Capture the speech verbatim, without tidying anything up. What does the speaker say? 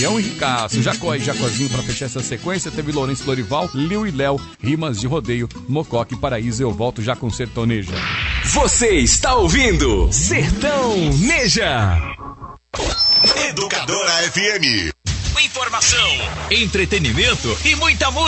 Damião e Ricaço, Jacó e Jacozinho pra fechar essa sequência. Teve Lourenço Lorival, Liu e Léo, Rimas de Rodeio, Mocoque, Paraíso. Eu volto já com Sertaneja. Você está ouvindo Sertaneja. Educadora F M. Informação, entretenimento e muita música.